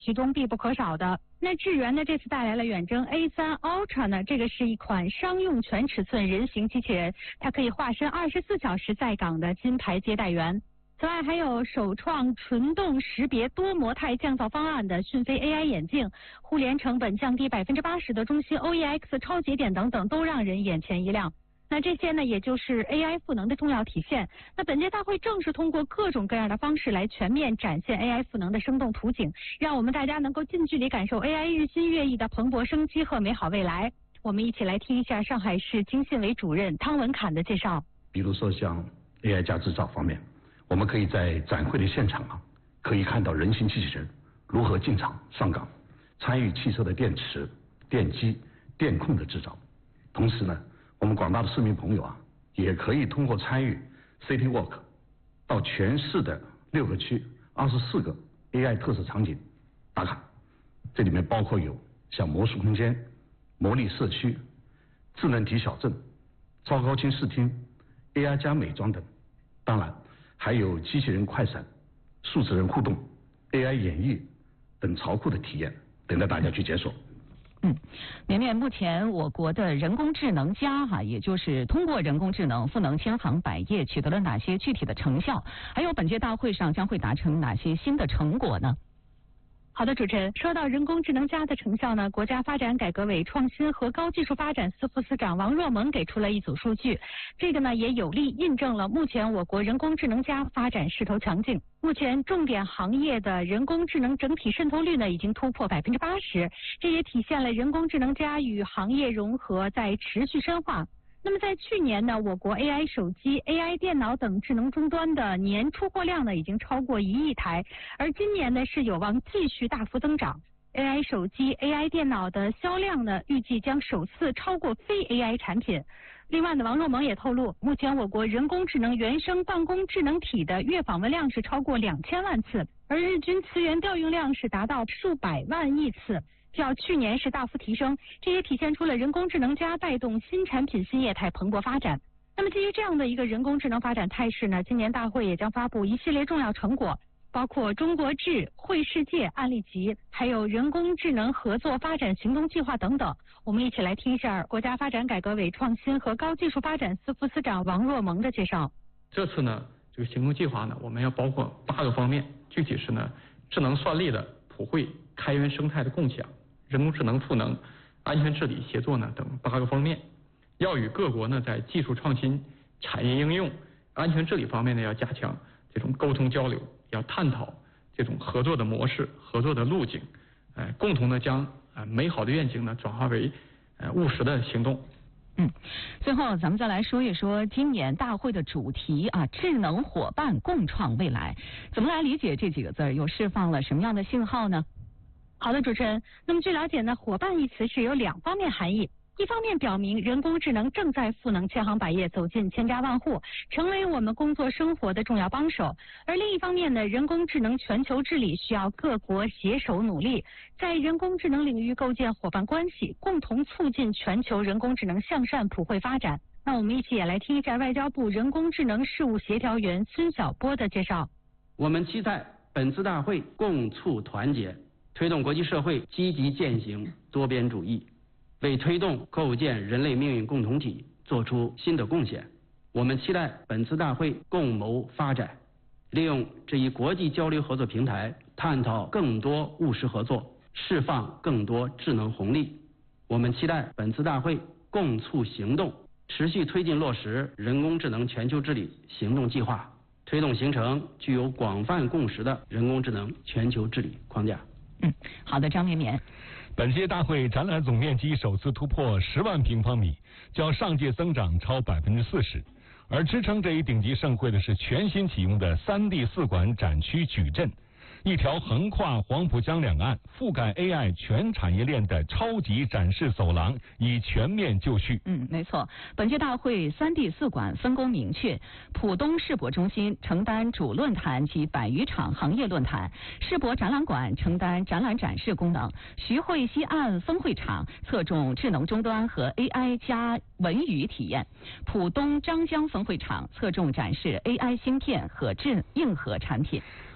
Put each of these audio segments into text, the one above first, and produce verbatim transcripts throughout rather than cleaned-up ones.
其中必不可少的。那智源呢这次带来了远征 A 三 Ultra 呢，这个是一款商用全尺寸人形机器人，它可以化身二十四小时在岗的金牌接待员。此外，还有首创纯动识别多模态降噪方案的讯飞 A I 眼镜，互联成本降低百分之八十的中芯 O E X 超节点等等，都让人眼前一亮。那这些呢，也就是 A I 赋能的重要体现。那本届大会正是通过各种各样的方式来全面展现 A I 赋能的生动图景，让我们大家能够近距离感受 A I 日新月异的蓬勃生机和美好未来。我们一起来听一下上海市经信委主任汤文侃的介绍。 比如说像 A I 加制造方面，我们可以在展会的现场啊，可以看到人形机器人如何进场上岗，参与汽车的电池、电机、电控的制造。同时呢，我们广大的市民朋友啊，也可以通过参与 City Walk 到全市的六个区、二十四个 A I 特色场景打卡。这里面包括有像魔术空间、魔力社区、智能体小镇、超高清视听、A I 加美妆等。当然，还有机器人快闪、数字人互动、A I 演绎等潮酷的体验，等待大家去解锁。 嗯，绵绵，目前我国的人工智能加哈、啊，也就是通过人工智能赋能千行百业，取得了哪些具体的成效？还有本届大会上将会达成哪些新的成果呢？ 好的，主持人，说到人工智能加的成效呢，国家发展改革委创新和高技术发展司副司长王若萌给出了一组数据，这个呢也有力印证了目前我国人工智能加发展势头强劲。目前重点行业的人工智能整体渗透率呢已经突破百分之八十，这也体现了人工智能加与行业融合在持续深化。那么在去年呢，我国 A I 手机、A I 电脑等智能终端的年出货量呢已经超过一亿台，而今年呢是有望继续大幅增长。A I 手机、A I 电脑的销量呢预计将首次超过非 A I 产品。另外呢，王若萌也透露，目前我国人工智能原生办公智能体的月访问量是超过两千万次，而日均词源调用量是达到数百万亿次。较去年是大幅提升，这也体现出了人工智能加带动新产品新业态蓬勃发展。那么基于这样的一个人工智能发展态势呢，今年大会也将发布一系列重要成果，包括中国智会世界案例集，还有人工智能合作发展行动计划等等。我们一起来听一下国家发展改革委创新和高技术发展司副司长王若萌的介绍。 这次呢，这个行动计划呢，我们要包括八个方面，具体是呢，智能算力的普惠、开源生态的共享、人工智能赋能、安全治理协作呢等八个方面，要与各国呢在技术创新、产业应用、安全治理方面呢要加强这种沟通交流，要探讨这种合作的模式、合作的路径，呃，共同的将呃美好的愿景呢转化为呃务实的行动。 嗯，最后咱们再来说一说今年大会的主题啊，智能伙伴共创未来，怎么来理解这几个字，又释放了什么样的信号呢？好的，主持人。那么据了解呢，伙伴一词是有两方面含义。一方面表明人工智能正在赋能千行百业，走进千家万户，成为我们工作生活的重要帮手。而另一方面呢，人工智能全球治理需要各国携手努力，在人工智能领域构建伙伴关系，共同促进全球人工智能向善普惠发展。那我们一起也来听一下外交部人工智能事务协调员孙晓波的介绍。 我们期待本次大会共促团结，推动国际社会积极践行多边主义，为推动构建人类命运共同体做出新的贡献。我们期待本次大会共谋发展，利用这一国际交流合作平台，探讨更多务实合作，释放更多智能红利。我们期待本次大会共促行动，持续推进落实人工智能全球治理行动计划，推动形成具有广泛共识的人工智能全球治理框架。 嗯，好的，张绵绵。 本届大会展览总面积首次突破十万平方米，较上届增长超百分之四十。而支撑这一顶级盛会的是全新启用的三 D 四馆展区矩阵，一条横跨黄浦江两岸、覆盖 A I 全产业链的超级展示走廊已全面就绪。 嗯，没错。本届大会三 D 四馆分工明确，浦东世博中心承担主论坛及百余场行业论坛，世博展览馆承担展览展示功能，徐汇西岸分会场侧重智能终端和 A I 加文娱体验，浦东张江分会场侧重展示 A I 芯片和智硬核产品。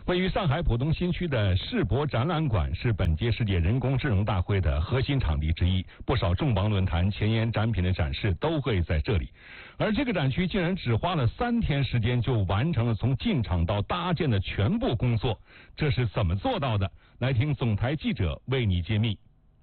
位于上海浦东新区的世博展览馆是本届世界人工智能大会的核心场地之一，不少重磅论坛、前沿展品的展示都会在这里。而这个展区竟然只花了三天时间就完成了从进场到搭建的全部工作，这是怎么做到的？来听总台记者为你揭秘。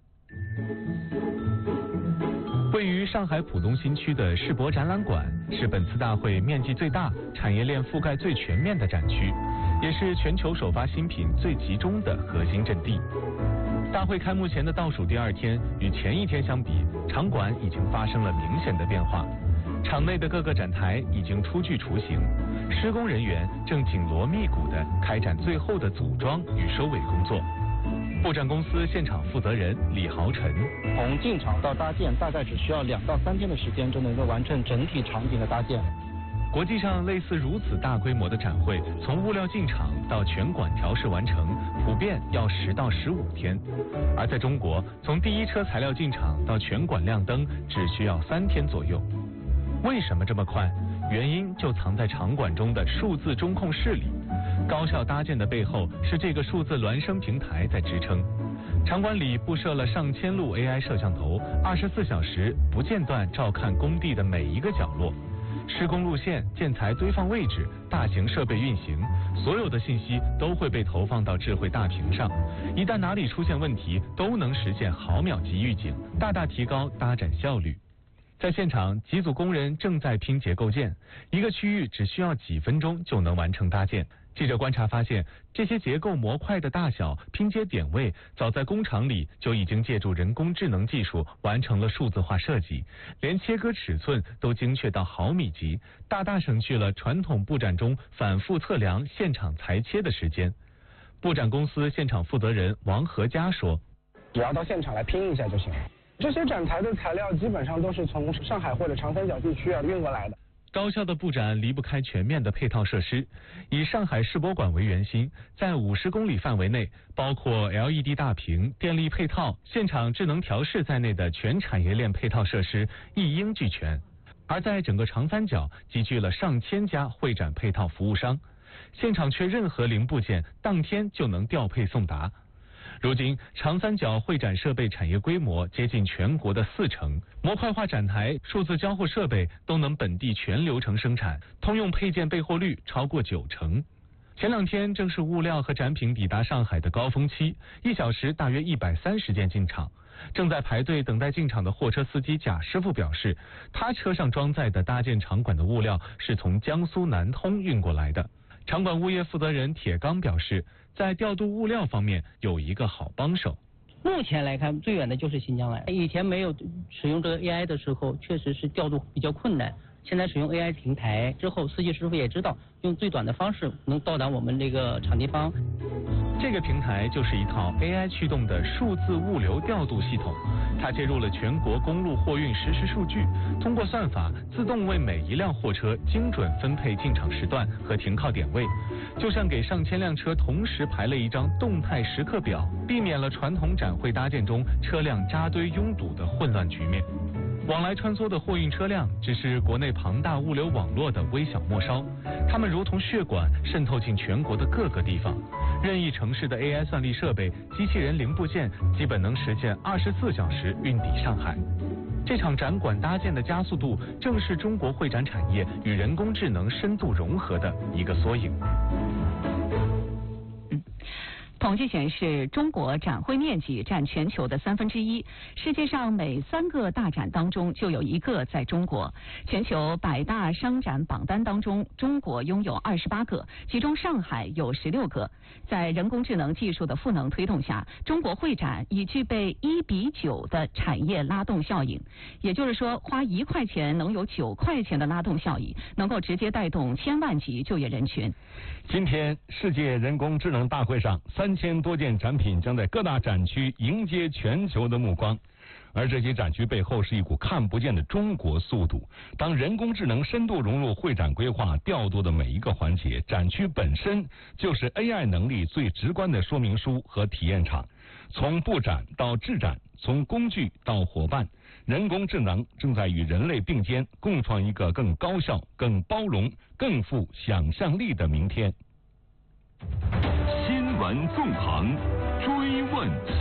位于上海浦东新区的世博展览馆是本次大会面积最大、产业链覆盖最全面的展区，也是全球首发新品最集中的核心阵地。大会开幕前的倒数第二天，与前一天相比，场馆已经发生了明显的变化。场内的各个展台已经初具雏形，施工人员正紧锣密鼓地开展最后的组装与收尾工作。布展公司现场负责人李豪晨： 从进场到搭建，大概只需要两到三天的时间就能够完成整体场景的搭建。 国际上类似如此大规模的展会，从物料进场到全馆调试完成，普遍要十到十五天；而在中国，从第一车材料进场到全馆亮灯，只需要三天左右。为什么这么快？原因就藏在场馆中的数字中控室里。高效搭建的背后是这个数字孪生平台在支撑。场馆里布设了上千路 A I 摄像头，二十四小时不间断照看工地的每一个角落。施工路线、建材堆放位置、大型设备运行，所有的信息都会被投放到智慧大屏上。一旦哪里出现问题，都能实现毫秒级预警，大大提高搭展效率。在现场，几组工人正在拼接构件，一个区域只需要几分钟就能完成搭建。记者观察发现，这些结构模块的大小、拼接点位，早在工厂里就已经借助人工智能技术完成了数字化设计，连切割尺寸都精确到毫米级，大大省去了传统布展中反复测量、现场裁切的时间。布展公司现场负责人王和佳说：“ 只要到现场来拼一下就行了。这些展台的材料基本上都是从上海或者长三角地区啊运过来的。” 高效的布展离不开全面的配套设施。以上海世博馆为圆心，在五十公里范围内，包括 L E D 大屏、电力配套、现场智能调试在内的全产业链配套设施一应俱全。而在整个长三角，集聚了上千家会展配套服务商，现场缺任何零部件，当天就能调配送达。如今，长三角会展设备产业规模接近全国的四成，模块化展台、数字交互设备都能本地全流程生产，通用配件备货率超过九成。前两天正是物料和展品抵达上海的高峰期，一小时大约一百三十件进场。正在排队等待进场的货车司机贾师傅表示，他车上装载的搭建场馆的物料是从江苏南通运过来的。场馆物业负责人铁刚表示，在调度物料方面有一个好帮手。 目前来看，最远的就是新疆来。以前没有使用这个 A I 的时候，确实是调度比较困难。现在使用 A I 平台之后，司机师傅也知道用最短的方式能到达我们这个场地方。 这个平台就是一套 A I 驱动的数字物流调度系统，它接入了全国公路货运实时数据，通过算法自动为每一辆货车精准分配进场时段和停靠点位，就像给上千辆车同时排了一张动态时刻表，避免了传统展会搭建中车辆扎堆拥堵的混乱局面。往来穿梭的货运车辆只是国内庞大物流网络的微小末梢，它们如同血管渗透进全国的各个地方。任意城市的 A I 算力设备、机器人零部件基本能实现二十四小时运抵上海。这场展馆搭建的加速度，正是中国会展产业与人工智能深度融合的一个缩影。 统计显示，中国展会面积占全球的三分之一，世界上每三个大展当中就有一个在中国。全球百大商展榜单当中，中国拥有二十八个，其中上海有十六个。在人工智能技术的赋能推动下，中国会展已具备一比九的产业拉动效应。也就是说，花一块钱能有九块钱的拉动效益，能够直接带动千万级就业人群。 今天，世界人工智能大会上，三千多件展品将在各大展区迎接全球的目光。而这些展区背后是一股看不见的中国速度。当人工智能深度融入会展规划调度的每一个环节，展区本身就是 A I 能力最直观的说明书和体验场。从布展到制展，从工具到伙伴，人工智能正在与人类并肩，共创一个更高效、更包容、更富想象力的明天。 闻纵横，追问